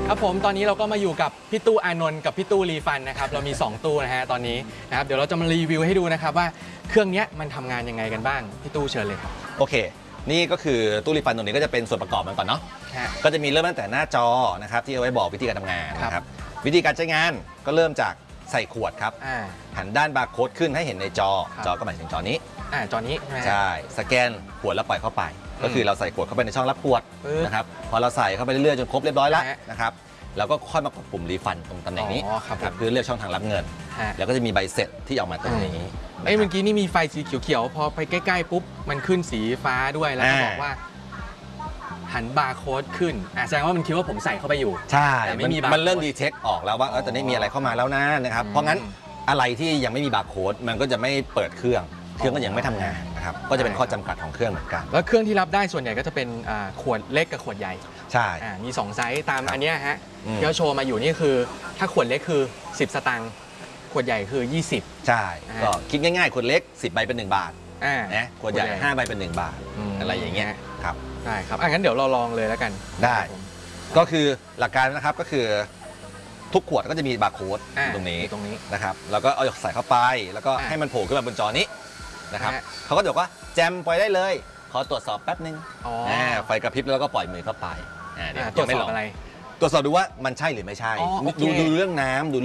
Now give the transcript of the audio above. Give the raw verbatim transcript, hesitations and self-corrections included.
ครับผมตอนนี้เราก็มาอยู่กับพี่ตู้อานนท์กับพี่ตู้รีฟันนะครับเรามีสองตู้นะฮะตอนนี้นะครับเดี๋ยวเราจะมารีวิวให้ดูนะครับว่าเครื่องนี้มันทำงานยังไงกันบ้างพี่ตู้เชิญเลยครับโอเคนี่ก็คือตู้รีฟันตัวนี้ก็จะเป็นส่วนประกอบมันก่อนเนาะก็จะมีเริ่มตั้งแต่หน้าจอนะครับที่เอาไว้บอกวิธีการทำงานนะครับวิธีการใช้งานก็เริ่มจากใส่ขวดครับหันด้านบาร์โค้ดขึ้นให้เห็นในจอจอก็หมายถึงจอนี้อ่าจอนี้ใช่สแกนขวดแล้วปล่อยเข้าไปก็คือเราใส่ขวดเข้าไปในช่องรับขวดนะครับพอเราใส่เข้าไปเรื่อยๆจนครบเรียบร้อยแล้วนะครับเราก็ค่อยมากดปุ่มรีฟันตรงตำแหน่งนี้ครับเพื่อเลือกช่องทางรับเงินแล้วก็จะมีใบเสร็จที่ออกมาตรงนี้ไอ้เมื่อกี้นี่มีไฟสีเขียวๆพอไปใกล้ๆปุ๊บมันขึ้นสีฟ้าด้วยแล้วก็บอกว่าหันบาร์โค้ดขึ้นแสดงว่ามันคิดว่าผมใส่เข้าไปอยู่ใช่มันเริ่มดีเทคออกแล้วว่าตอนนี้มีอะไรเข้ามาแล้วนะนะครับเพราะงั้นอะไรที่ยังไม่มีบาร์โค้ดมันก็จะไม่เปิดเครื่องเครื่องก็ยังไม่ทำงานนะครับก็จะเป็นข้อจำกัดของเครื่องเหมือนกันแล้วเครื่องที่รับได้ส่วนใหญ่ก็จะเป็นขวดเล็กกับขวดใหญ่ใช่มีสองไซส์ตามอันนี้ฮะที่เขาโชว์มาอยู่นี่คือถ้าขวดเล็กคือสิบสตางค์ขวดใหญ่คือยี่สิบใช่ก็คิดง่ายๆขวดเล็กสิบใบเป็นหนึ่งบาทนะขวดใหญ่ห้าใบเป็นหนึ่งบาทอะไรอย่างเงี้ยครับได้ครับอ่ะงั้นเดี๋ยวเราลองเลยแล้วกันได้ก็คือหลักการนะครับก็คือทุกขวดก็จะมีบาร์โค้ดตรงนี้ตรงนี้นะครับแล้วก็เอาใส่เข้าไปแล้วก็ให้มันโผล่ขึ้นมาบนจอนี้นะครับเขาก็บอกว่าแจมปล่อยได้เลยขอตรวจสอบแป๊บนึงไฟกระพริบแล้วก็ปล่อยมือเข้าไปตรวจสอบอะไรตรวจสอบดูว่ามันใช่หรือไม่ใช่ดูดูเรื่องน้ำดู